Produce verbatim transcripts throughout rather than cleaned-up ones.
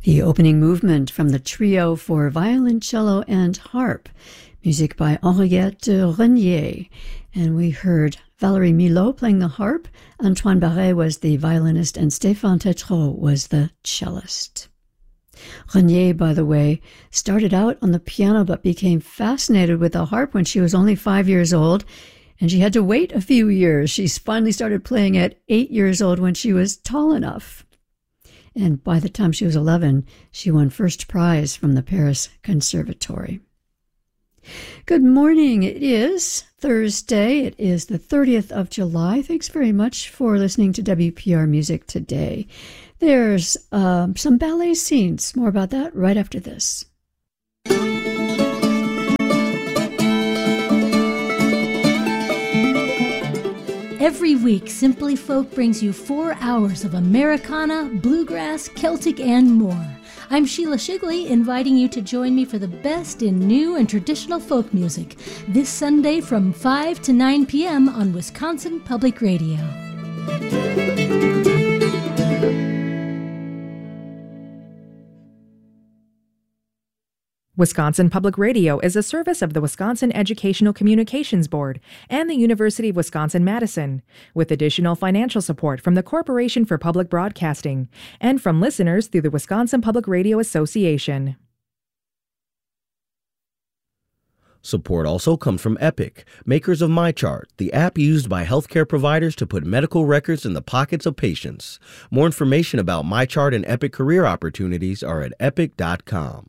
The opening movement from the trio for violoncello and harp, music by Henriette Renier. And we heard Valérie Milot playing the harp, Antoine Barret was the violinist, and Stéphane Tétrault was the cellist. Renier, by the way, started out on the piano but became fascinated with the harp when she was only five years old, and she had to wait a few years. She finally started playing at eight years old when she was tall enough. And by the time she was eleven, she won first prize from the Paris Conservatory. Good morning. It is Thursday. It is the thirtieth of July. Thanks very much for listening to W P R Music today. There's um, some ballet scenes. More about that right after this. Every week, Simply Folk brings you four hours of Americana, bluegrass, Celtic, and more. I'm Sheila Shigley, inviting you to join me for the best in new and traditional folk music this Sunday from five to nine p.m. on Wisconsin Public Radio. Wisconsin Public Radio is a service of the Wisconsin Educational Communications Board and the University of Wisconsin-Madison, with additional financial support from the Corporation for Public Broadcasting and from listeners through the Wisconsin Public Radio Association. Support also comes from Epic, makers of MyChart, the app used by healthcare providers to put medical records in the pockets of patients. More information about MyChart and Epic career opportunities are at epic dot com.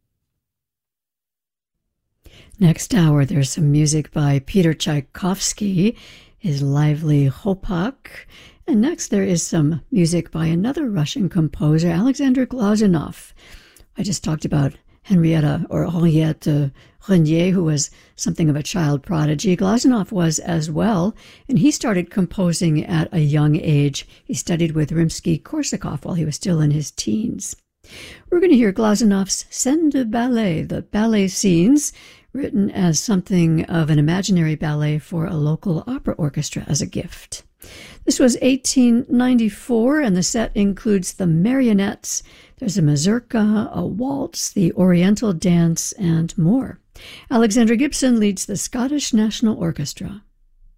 Next hour, there's some music by Peter Tchaikovsky, his lively Hopak. And next, there is some music by another Russian composer, Alexander Glazunov. I just talked about Henrietta or Henriette Renier, who was something of a child prodigy. Glazunov was as well, and he started composing at a young age. He studied with Rimsky-Korsakov while he was still in his teens. We're going to hear Glazunov's Scènes de Ballet, the ballet scenes, written as something of an imaginary ballet for a local opera orchestra as a gift. This was eighteen ninety-four, and the set includes the marionettes. There's a mazurka, a waltz, the oriental dance, and more. Alexander Gibson leads the Scottish National Orchestra.